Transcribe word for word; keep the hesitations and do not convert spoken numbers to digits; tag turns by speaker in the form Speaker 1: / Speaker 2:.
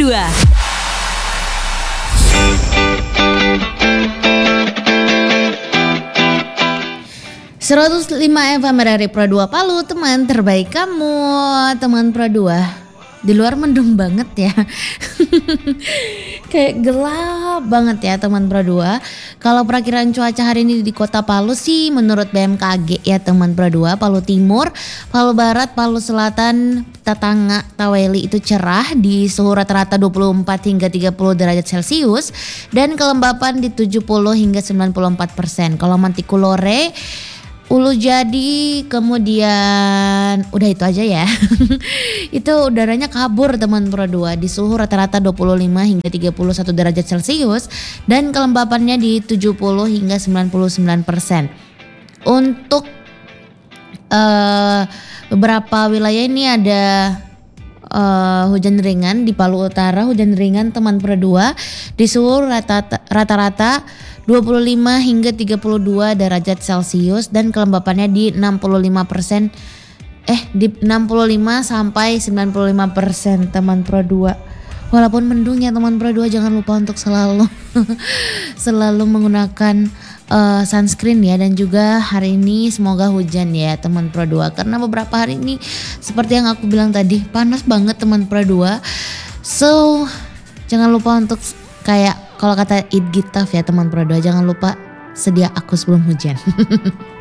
Speaker 1: dua.
Speaker 2: seratus lima F M R R I Pro dua Palu, teman terbaik kamu, teman Pro dua. Di luar mendung banget ya. Kayak gelap banget ya teman Pro dua. Kalau perakiran cuaca hari ini di Kota Palu sih menurut B M K G ya teman Pro dua, Palu Timur, Palu Barat, Palu Selatan, Tatanga, Taweli itu cerah di suhu rata-rata dua puluh empat hingga tiga puluh derajat Celcius dan kelembapan di tujuh puluh hingga sembilan puluh empat persen. Kalau Mantikulore, Ulu Jadi, kemudian udah itu aja ya. Itu udaranya kabur teman Pro dua di suhu rata-rata dua puluh lima hingga tiga puluh satu derajat Celcius dan kelembapannya di tujuh puluh hingga sembilan puluh sembilan persen. Untuk uh, beberapa wilayah ini ada uh, hujan ringan di Palu Utara, hujan ringan teman Pro dua di suhu rata- rata-rata dua puluh lima hingga tiga puluh dua derajat Celcius dan kelembapannya di enam puluh lima persen eh di enam puluh lima sampai sembilan puluh lima persen teman Pro dua. Walaupun mendung ya teman Pro dua, jangan lupa untuk selalu selalu menggunakan uh, sunscreen ya, dan juga hari ini semoga hujan ya teman Pro dua karena beberapa hari ini seperti yang aku bilang tadi panas banget teman Pro dua. So jangan lupa untuk kayak kalau kata Id Gitaf ya teman Pro dua, jangan lupa sedia aku sebelum hujan.